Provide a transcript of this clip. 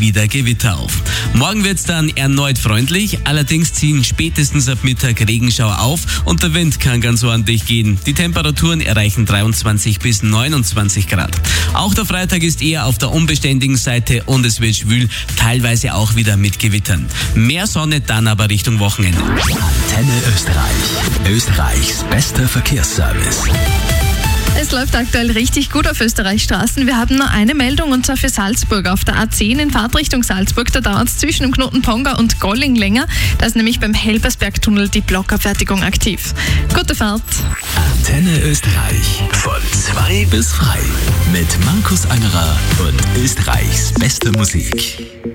wieder Gewitter auf. Morgen wird es dann erneut freundlich, allerdings ziehen spätestens ab Mittag Regenschauer auf und der Wind kann ganz ordentlich gehen. Die Temperaturen erreichen 23 bis 29 Grad. Auch der Freitag ist eher auf der unbeständigen Seite und es wird schwül, teilweise auch wieder mit Gewittern. Mehr Sonne dann aber Richtung Wochenende. Antenne Österreich. Österreichs bester Verkehrsservice. Es läuft aktuell richtig gut auf Österreichs Straßen. Wir haben nur eine Meldung und zwar für Salzburg. Auf der A10 in Fahrtrichtung Salzburg, da dauert es zwischen dem Knoten Ponga und Golling länger. Da ist nämlich beim Helbersbergtunnel die Blockabfertigung aktiv. Gute Fahrt. Antenne Österreich. Von 2 bis frei. Mit Markus Angerer und Österreichs beste Musik.